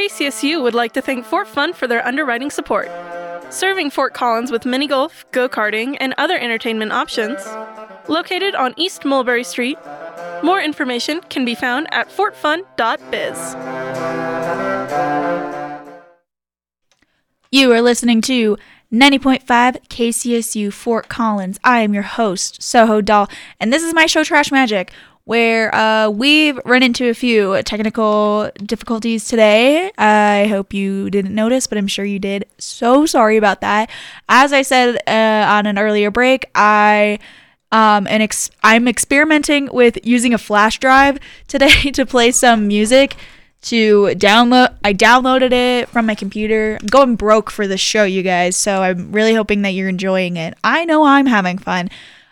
KCSU would like to thank Fort Fun for their underwriting support. Serving Fort Collins with mini golf, go-karting, and other entertainment options. Located on East Mulberry Street. More information can be found at fortfun.biz. You are listening to 90.5 KCSU Fort Collins. I am your host, Soho Doll, and this is my show Trash Magic, where we've run into a few technical difficulties today. I hope you didn't notice, but I'm sure you did. So sorry about that. As I said on an earlier break, I'm experimenting with using a flash drive today to play some music to download. I downloaded it from my computer. I'm going broke for this show, you guys, so I'm really hoping that you're enjoying it. I know I'm having fun.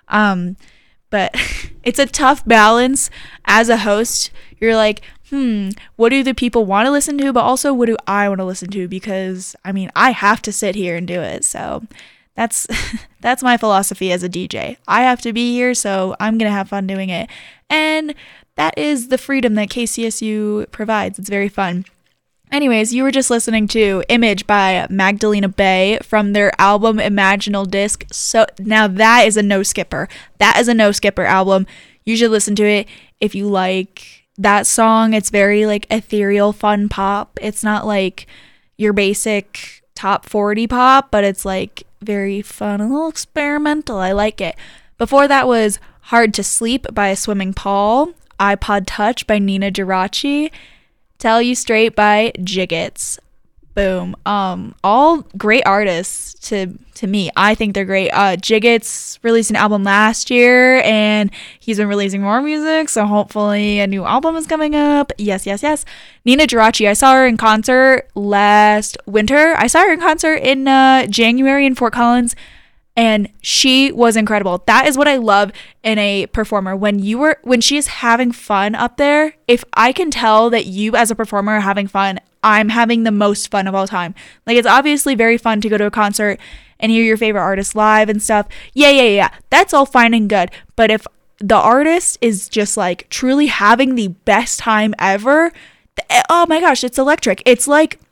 But it's a tough balance as a host. You're like, what do the people want to listen to? But also, what do I want to listen to? Because, I mean, I have to sit here and do it. So that's my philosophy as a DJ. I have to be here, so I'm going to have fun doing it. And that is the freedom that KCSU provides. It's very fun. Anyways, you were just listening to Image by Magdalena Bay from their album Imaginal Disc. So now that is a no-skipper. That is a no-skipper album. You should listen to it if you like that song. It's very like ethereal, fun pop. It's not like your basic top 40 pop, but it's like very fun, a little experimental. I like it. Before that was Hard to Sleep by Swimming Paul, iPod Touch by Nina Geraci, Tell You Straight by Jiggets. Boom. All great artists to me. I think they're great. Jiggets released an album last year, and he's been releasing more music, so hopefully a new album is coming up. Yes. Nina Geraci, I saw her in concert last winter. I saw her in concert in January in Fort Collins, and she was incredible. That is what I love in a performer. When she is having fun up there, if I can tell that you as a performer are having fun, I'm having the most fun of all time. Like, it's obviously very fun to go to a concert and hear your favorite artist live and stuff. Yeah. That's all fine and good. But if the artist is just like truly having the best time ever, oh my gosh, it's electric. It's like